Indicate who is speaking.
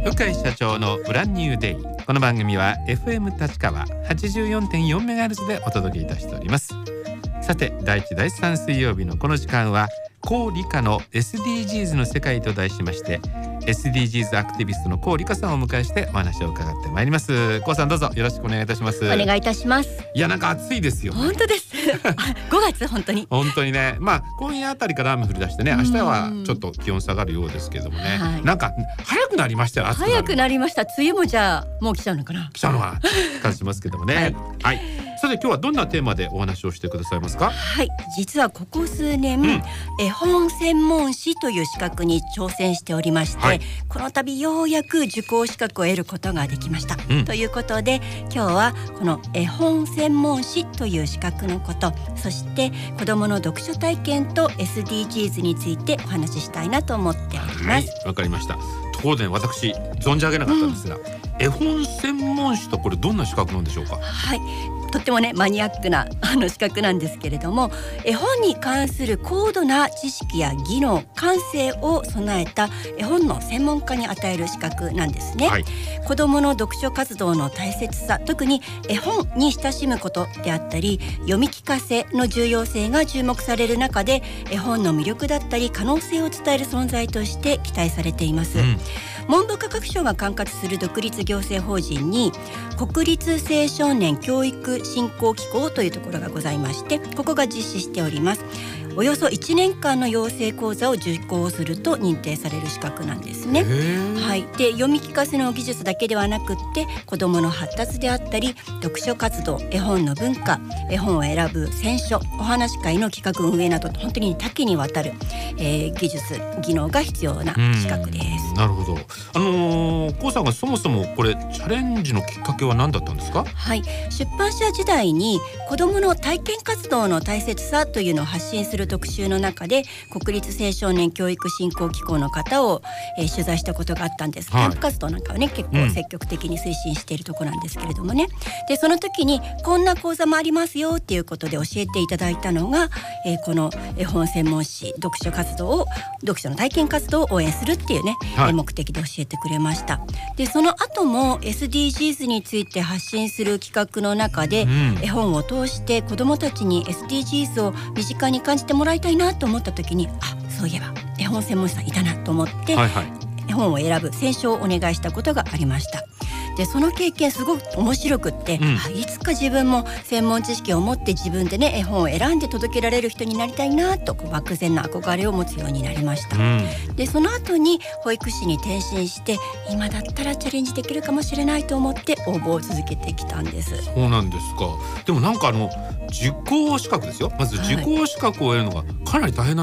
Speaker 1: 向井社長のブランニューデイ。この番組は FM 立川 84.4MHz でお届けいたしております。さて、第1第3水曜日のこの時間は高理科の SDGs の世界と題しまして、 SDGs アクティビストの高理科さんをお迎えしてお話を伺ってまいります。高さん、どうぞよろしくお願いいたします。
Speaker 2: お願いいたします。
Speaker 1: いや、なんか暑いですよね。
Speaker 2: 本当です5月本当に
Speaker 1: ね。まあ今夜あたりから雨降り出してね、明日はちょっと気温下がるようですけどもね、はい、なんか早くなりましたよ。暑くなる。
Speaker 2: 早くなりました。梅雨もじゃあもう来ちゃうのかな。
Speaker 1: 来ちゃうのは感じますけどもね。はい、はい。さて、今日はどんなテーマでお話をしてくださいますか？
Speaker 2: はい、実はここ数年、絵本専門士という資格に挑戦しておりまして、はい、この度ようやく受講資格を得ることができました、ということで、今日はこの絵本専門士という資格のこと、そして子どもの読書体験と SDGs についてお話ししたいなと思っております。
Speaker 1: はい、わかりました。ところで私存じ上げなかったんですが、絵本専門士とこれどんな資格なんでしょうか？
Speaker 2: はい、とってもねマニアックな資格なんですけれども、絵本に関する高度な知識や技能、感性を備えた絵本の専門家に与える資格なんですね。はい、子どもの読書活動の大切さ、特に絵本に親しむことであったり、読み聞かせの重要性が注目される中で、絵本の魅力だったり可能性を伝える存在として期待されています。文部科学省が管轄する独立行政法人に国立青少年教育振興機構というところがございまして、ここが実施しております。およそ1年間の養成講座を受講すると認定される資格なんですね。はい、で読み聞かせの技術だけではなくって、子どもの発達であったり、読書活動、絵本の文化、絵本を選ぶ選書、お話会の企画運営など、本当に多岐にわたる、技術技能が必要な資格です。
Speaker 1: なるほど。高さんがそもそもこれチャレンジのきっかけは何だったんですか？
Speaker 2: はい、出版社時代に子どもの体験活動の大切さというのを発信する特集の中で、国立青少年教育振興機構の方を、取材したことがあったんです。キャンプ活動なんかはね、結構積極的に推進しているところなんですけれどもね。でその時にこんな講座もありますよっていうことで教えていただいたのが、この絵本専門誌、読書の体験活動を応援するっていうね、目的で教えてくれました。でその後も SDGs について発信する企画の中で、絵本を通して子どもたちに SDGs を身近に感じてもらいたいなと思った時に、そういえば絵本専門士さんいたなと思って、絵本を選ぶ選書をお願いしたことがありました。でその経験すごく面白くって、いつか自分も専門知識を持って自分でね、絵本を選んで届けられる人になりたいなと、漠然な憧れを持つようになりました。でその後に保育士に転身して、今だったらチャレンジできるかもしれないと思って応募を続けてきたんです。
Speaker 1: そうなんですか。でもなんか受講資格ですよ。まず受講資格を得るのがかなり大変